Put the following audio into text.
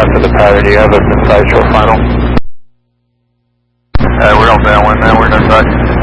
for the pattern. Do you have a concise short final? We're on downwind now. We're done back.